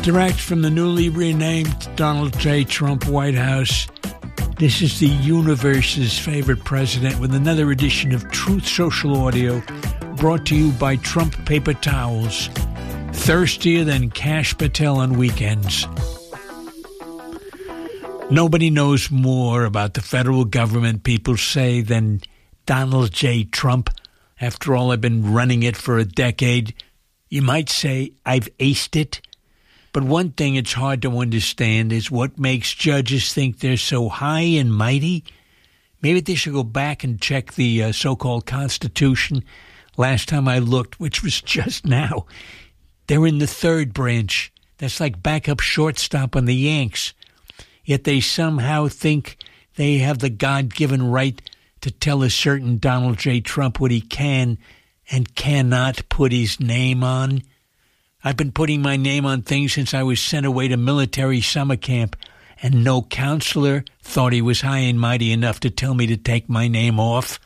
Direct from the newly renamed Donald J. Trump White House, this is the universe's favorite president with another edition of Truth Social Audio, brought to you by Trump Paper Towels, thirstier than Kash Patel on weekends. Nobody knows more about the federal government, people say, than Donald J. Trump. After all, I've been running it for a decade. You might say I've aced it. But one thing it's hard to understand is what makes judges think they're so high and mighty. Maybe they should go back and check the so-called Constitution. Last time I looked, which was just now, they're in the third branch. That's like backup shortstop on the Yanks. Yet they somehow think they have the God-given right to tell a certain Donald J. Trump what he can and cannot put his name on. I've been putting my name on things since I was sent away to military summer camp, and no counselor thought he was high and mighty enough to tell me to take my name off.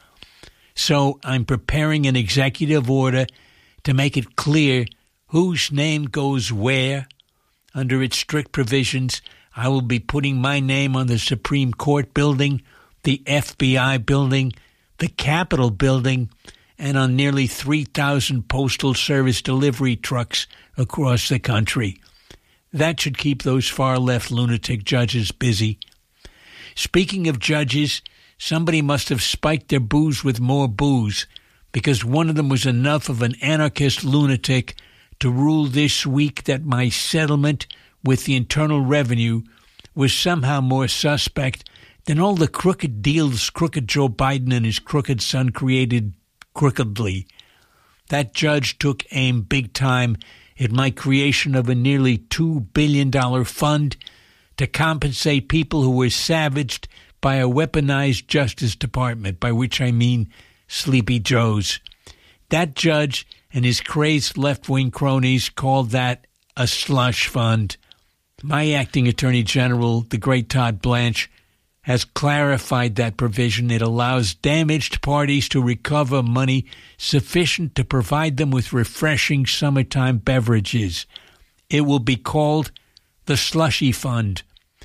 So I'm preparing an executive order to make it clear whose name goes where. Under its strict provisions, I will be putting my name on the Supreme Court building, the FBI building, the Capitol building, and on nearly 3,000 Postal Service delivery trucks across the country. That should keep those far-left lunatic judges busy. Speaking of judges, somebody must have spiked their booze with more booze, because one of them was enough of an anarchist lunatic to rule this week that my settlement with the Internal Revenue was somehow more suspect than all the crooked deals crooked Joe Biden and his crooked son created crookedly. That judge took aim big time at my creation of a nearly $2 billion fund to compensate people who were savaged by a weaponized Justice Department, by which I mean Sleepy Joes. That judge and his crazed left-wing cronies called that a slush fund. My acting Attorney General, the great Todd Blanche, has clarified that provision. It allows damaged parties to recover money sufficient to provide them with refreshing summertime beverages. It will be called the Slushy Fund.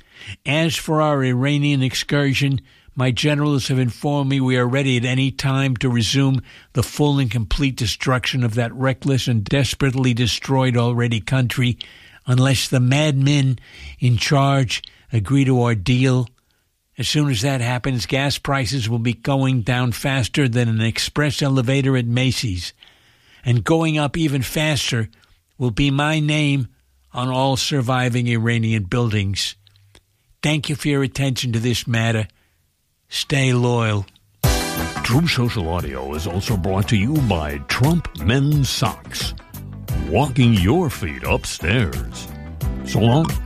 As for our Iranian excursion, my generals have informed me we are ready at any time to resume the full and complete destruction of that reckless and desperately destroyed already country, unless the madmen in charge agree to our deal. As soon as that happens, gas prices will be going down faster than an express elevator at Macy's. And going up even faster will be my name on all surviving Iranian buildings. Thank you for your attention to this matter. Stay loyal. True Social Audio is also brought to you by Trump Men's Socks. Walking your feet upstairs. So long.